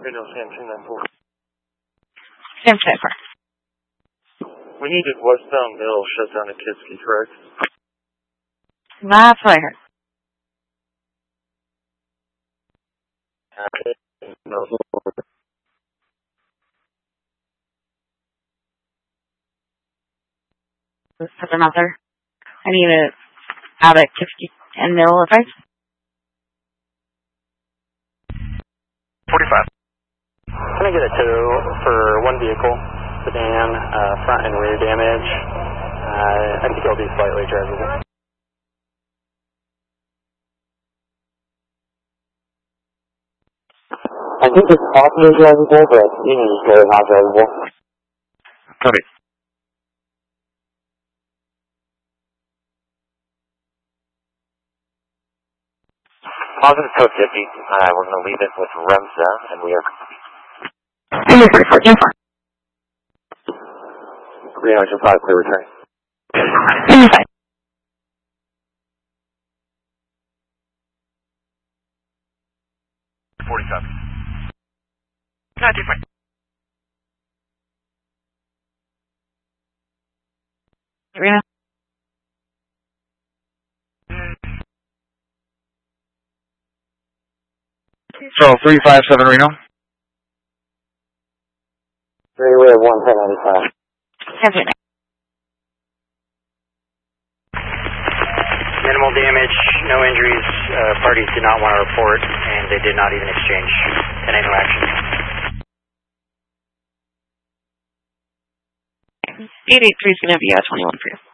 Radio Sam 294. Sam 294. We needed westbound mail shut down at Kiski, correct? That's what I heard. No. Put them out there. I need it out at Kiski and middle of ice. 45. Can I get a tow for one vehicle, sedan, front and rear damage? I think it'll be slightly drivable. I think it's possibly drivable, but usually not drivable. Copy. Positive code 50. We're going to leave it with Remsa, and we are... And you're 44, Jim 4. 305, clear return. And you're 5. No, different. Reno? So 357 Reno. Freeway of 11095. Sam 294. Minimal damage, no injuries. Parties did not want to report, and they did not even exchange any action. 883 is going to be 21 for you.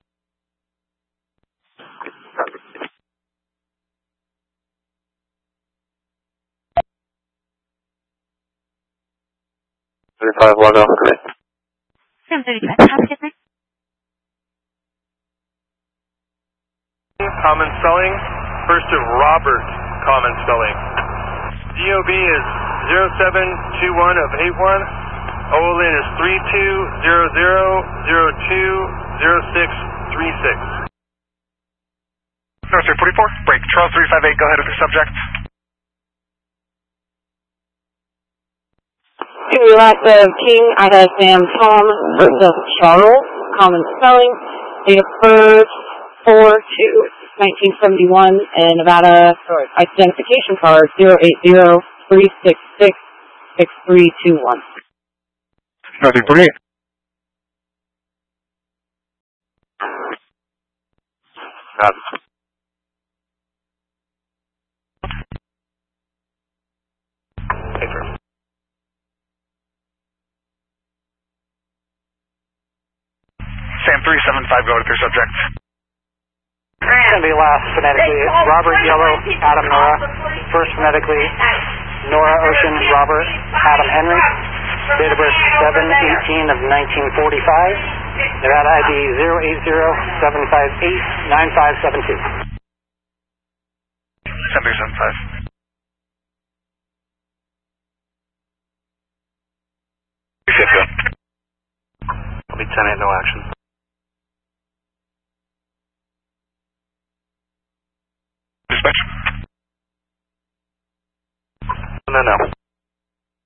Log off. Sam 35. Have a good night. Common spelling. First to Robert, common spelling. DOB is 0721 of 81. OLN is 3200020636. North 44, break. Charles 358, go ahead with the subject. Two lots of King, I have Sam Tom versus Charles, common spelling, date of birth 4/2/1971, and Nevada identification card 080-366-6321. Nothing for me. Sam 375, go with your subject. It's going to be last phonetically. Robert Yellow, Adam Nora. First phonetically, Nora Ocean, Robert, Adam Henry. Date of birth 7/18 of 1945. Nevada ID 080-758-9572. 7375. I'll be 10-8, no action. Dispatch. No.